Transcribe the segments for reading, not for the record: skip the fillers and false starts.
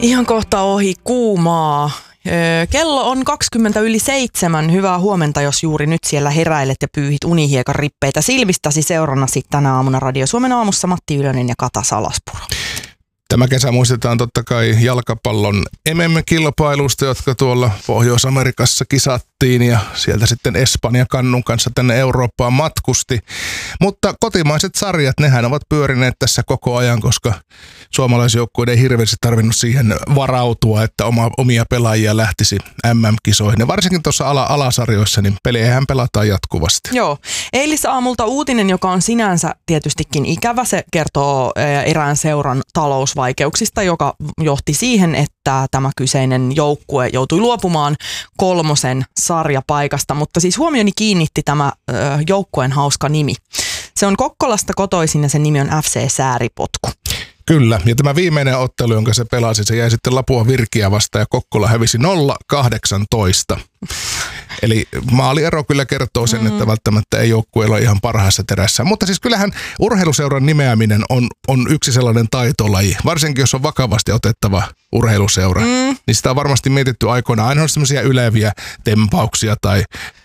Ihan kohta ohi kuumaa. Kello on 6:20. Hyvää huomenta, jos juuri nyt siellä heräilet ja pyyhit unihiekan rippeitä silmistäsi seurannasi tänä aamuna Radio Suomen aamussa Matti Ylönen ja Kata Salaspuro. Tämä kesä muistetaan totta kai jalkapallon MM-kilpailusta, jotka tuolla Pohjois-Amerikassa kisattiin ja sieltä sitten Espanja kannun kanssa tänne Eurooppaan matkusti. Mutta kotimaiset sarjat, nehän ovat pyörineet tässä koko ajan, koska suomalaisjoukkueiden ei hirveästi tarvinnut siihen varautua, että omia pelaajia lähtisi MM-kisoihin. Ja varsinkin tuossa alasarjoissa, niin pelejähän pelataan jatkuvasti. Joo. Eilisaamulta uutinen, joka on sinänsä tietystikin ikävä, se kertoo erään seuran talousvaikeuksista, joka johti siihen, että tämä kyseinen joukkue joutui luopumaan 3. sarjapaikasta. Mutta siis huomioni kiinnitti tämä joukkueen hauska nimi. Se on Kokkolasta kotoisin ja sen nimi on FC Sääripotku. Kyllä, ja tämä viimeinen ottelu, jonka se pelasi, se jäi sitten Lapua Virkiä vastaan ja Kokkola hävisi 0-18. Eli maaliero kyllä kertoo sen, että välttämättä ei joukkueella ole ihan parhaassa terässä. Mutta siis kyllähän urheiluseuran nimeäminen on yksi sellainen taitolaji. Varsinkin jos on vakavasti otettava urheiluseura, niin sitä on varmasti mietitty aikoinaan. Aina on sellaisia yleviä tempauksia tai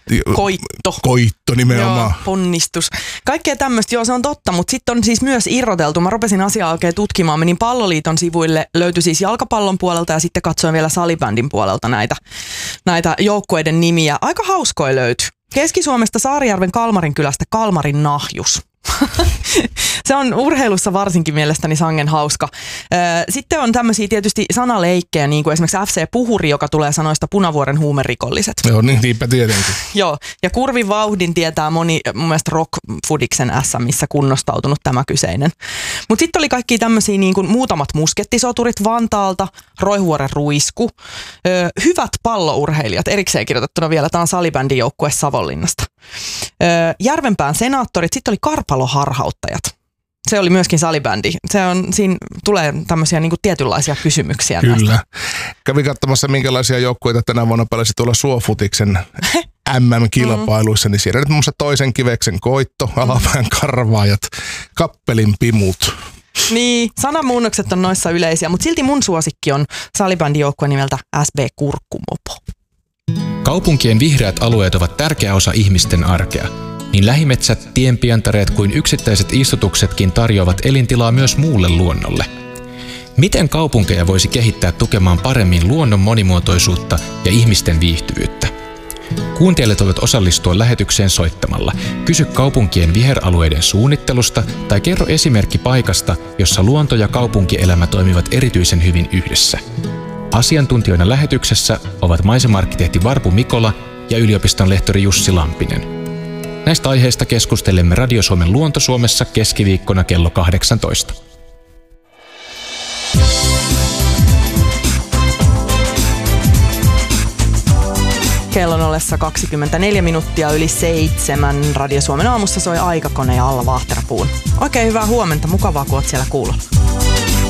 koitto nimenomaan. Joo, ponnistus. Kaikkea tämmöistä, joo se on totta, mutta sitten on siis myös irroteltu. Mä rupesin asiaa oikein tutkimaan. Menin Palloliiton sivuille, löytyi siis jalkapallon puolelta ja sitten katsoin vielä salibändin puolelta näitä joukkueiden nimiä. Aika hauskoja löytyi. Keski-Suomesta Saarijärven Kalmarin kylästä Kalmarin Nahjus. Se on urheilussa varsinkin mielestäni sangen hauska. Sitten on tämmöisiä tietysti sanaleikkejä, niin kuin esimerkiksi FC Puhuri, joka tulee sanoista Punavuoren huumerikolliset. Joo, niinpä tietenkin. Joo, ja Kurvin vauhdin tietää moni mun mielestä Rock-Fudiksen missä kunnostautunut tämä kyseinen. Mutta sitten oli kaikki tämmöisiä niin kuin muutamat muskettisoturit Vantaalta, Roihuoren Ruisku, hyvät pallourheilijat, erikseen kirjoitettuna vielä, tämä on salibändin joukkue Savonlinnasta. Järvenpään senaattorit, sitten oli Karpalo-harhauttajat. Se oli myöskin salibändi. Siinä tulee tämmöisiä niin kuin tietynlaisia kysymyksiä. Kyllä. Näistä. Kävin katsomassa, minkälaisia joukkueita tänä vuonna pelasi tuolla Suofutiksen MM-kilpailuissa, niin siellä nyt muun muassa Toisen Kiveksen Koitto, Alapään Karvaajat, Kappelin Pimut. Niin, sanamuunnokset on noissa yleisiä, mutta silti mun suosikki on salibändijoukkue nimeltä SB Kurkkumopo. Kaupunkien vihreät alueet ovat tärkeä osa ihmisten arkea. Niin lähimetsät, tienpientareet kuin yksittäiset istutuksetkin tarjoavat elintilaa myös muulle luonnolle. Miten kaupunkeja voisi kehittää tukemaan paremmin luonnon monimuotoisuutta ja ihmisten viihtyvyyttä? Kuuntelijat voivat osallistua lähetykseen soittamalla. Kysy kaupunkien viheralueiden suunnittelusta tai kerro esimerkki paikasta, jossa luonto ja kaupunkielämä toimivat erityisen hyvin yhdessä. Asiantuntijoina lähetyksessä ovat maisema-arkkitehti Varpu Mikola ja yliopiston lehtori Jussi Lampinen. Näistä aiheista keskustelemme Radio Suomen Luonto-Suomessa keskiviikkona kello 18. Kellon ollessa 24 minuuttia yli 7. Radio Suomen aamussa soi Aikakone ja Alla Vahterapuun. Oikein hyvää huomenta, mukavaa kun oot siellä kuulolla.